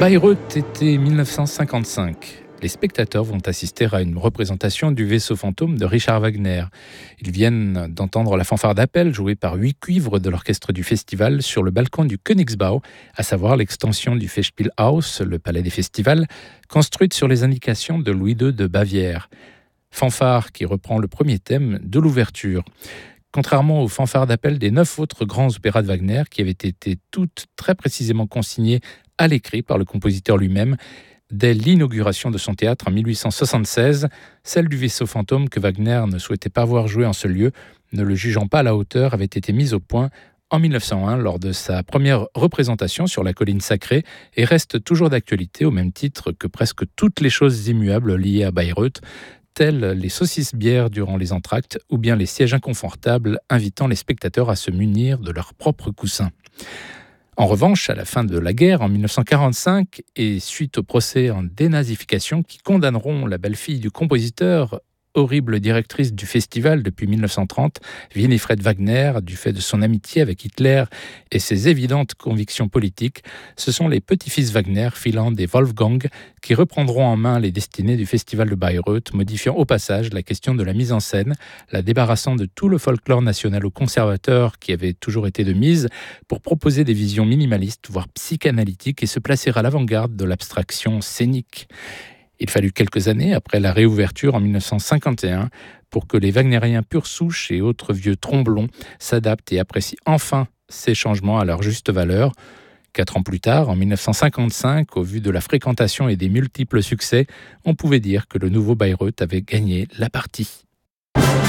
Bayreuth, été 1955. Les spectateurs vont assister à une représentation du Vaisseau fantôme de Richard Wagner. Ils viennent d'entendre la fanfare d'appel jouée par 8 cuivres de l'orchestre du festival sur le balcon du Königsbau, à savoir l'extension du Festspielhaus, le palais des festivals, construite sur les indications de Louis II de Bavière. Fanfare qui reprend le premier thème de l'ouverture. Contrairement aux fanfares d'appel des 9 autres grands opéras de Wagner, qui avaient été toutes très précisément consignées à l'écrit par le compositeur lui-même, dès l'inauguration de son théâtre en 1876, celle du Vaisseau fantôme que Wagner ne souhaitait pas voir jouer en ce lieu, ne le jugeant pas à la hauteur, avait été mise au point en 1901 lors de sa première représentation sur la colline sacrée et reste toujours d'actualité au même titre que presque toutes les choses immuables liées à Bayreuth, telles les saucisses-bières durant les entr'actes ou bien les sièges inconfortables invitant les spectateurs à se munir de leurs propres coussins. En revanche, à la fin de la guerre, en 1945, et suite au procès en dénazification qui condamneront la belle-fille du compositeur, horrible directrice du festival depuis 1930, Winifred Wagner, du fait de son amitié avec Hitler et ses évidentes convictions politiques, ce sont les petits-fils Wagner, Wieland et Wolfgang, qui reprendront en main les destinées du festival de Bayreuth, modifiant au passage la question de la mise en scène, la débarrassant de tout le folklore national aux conservateurs qui avait toujours été de mise, pour proposer des visions minimalistes, voire psychanalytiques, et se placer à l'avant-garde de l'abstraction scénique. Il fallut quelques années après la réouverture en 1951 pour que les wagnériens pure souche et autres vieux tromblons s'adaptent et apprécient enfin ces changements à leur juste valeur. 4 ans plus tard, en 1955, au vu de la fréquentation et des multiples succès, on pouvait dire que le nouveau Bayreuth avait gagné la partie.